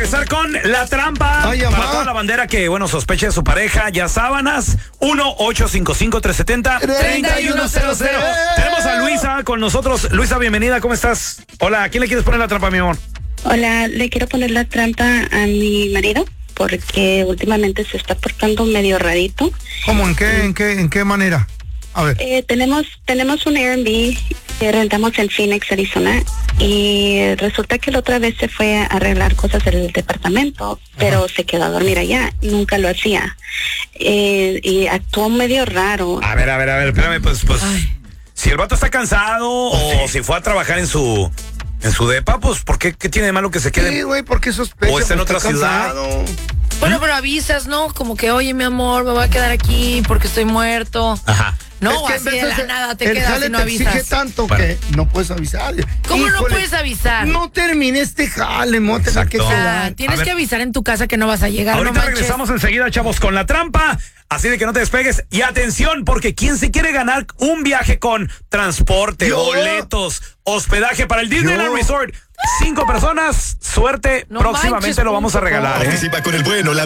regresar con La Trampa. Ay, para amá. toda la bandera que, sospeche de su pareja. Ya sábanas. 1-855-370-3100. Tenemos a Luisa con nosotros. Luisa, bienvenida. ¿Cómo estás? Hola, ¿a quién le quieres poner la trampa, mi amor? Hola, le quiero poner la trampa a mi marido porque últimamente se está portando medio rarito. ¿Cómo? ¿En qué manera? A ver. Tenemos un Airbnb que rentamos en Phoenix, Arizona, y resulta que la otra vez se fue a arreglar cosas del departamento, pero se quedó a dormir allá, nunca lo hacía. Y actuó medio raro. A ver, espérame, pues. Si el vato está cansado o si fue a trabajar en su depa, pues, ¿por qué? ¿Qué tiene de malo que se quede? Sí, güey, ¿por qué sospecha? O está en otra ciudad. Bueno, pero avisas, ¿no? Como que, oye, mi amor, me voy a quedar aquí porque estoy muerto. Ajá. No, Es que así de la nada te quedas jale y no te exige avisas. tanto Bueno. que no puedes avisar. ¿Cómo no Híjole, puedes avisar? No terminé este jale, me voy a tener que Exacto. quedar. Tienes A ver. que avisar en tu casa que no vas a llegar. Ahorita no manches. regresamos enseguida, chavos, con La Trampa. Así de que no te despegues. Y atención, porque ¿quién se quiere ganar un viaje con transporte, Yo. boletos, hospedaje para el Disneyland Yo. Resort? 5 personas. Suerte. No Próximamente manches, lo vamos a regalar, ¿eh? Participa con el bueno, la